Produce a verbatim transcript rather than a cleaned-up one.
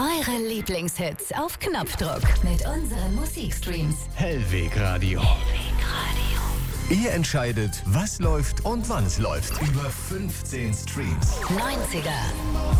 Eure Lieblingshits auf Knopfdruck mit unseren Musikstreams. Hellweg Radio. Hellweg Radio. Ihr entscheidet, was läuft und wann es läuft. Über fünfzehn Streams. neunziger.